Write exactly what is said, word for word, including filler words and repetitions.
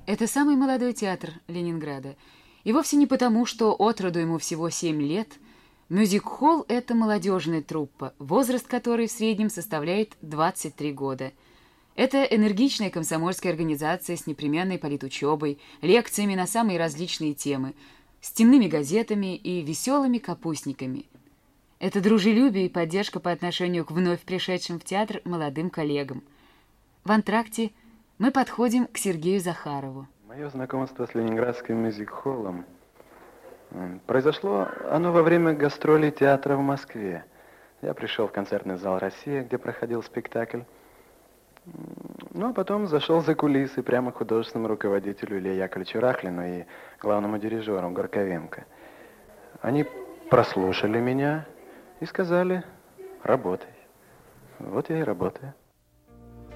Это самый молодой театр Ленинграда. И вовсе не потому, что от роду ему всего семь лет. Мюзик-холл — это молодежная труппа, возраст которой в среднем составляет двадцать три года. Это энергичная комсомольская организация с непременной политучебой, лекциями на самые различные темы, стенными газетами и веселыми капустниками. Это дружелюбие и поддержка по отношению к вновь пришедшим в театр молодым коллегам. В антракте мы подходим к Сергею Захарову. Мое знакомство с ленинградским мюзик-холлом произошло оно во время гастролей театра в Москве. Я пришел в концертный зал «Россия», где проходил спектакль. Ну, а потом зашел за кулисы прямо к художественному руководителю Илье Яковлевичу Рахлину и главному дирижеру Горковенко. Они прослушали меня и сказали: работай. Вот я и работаю.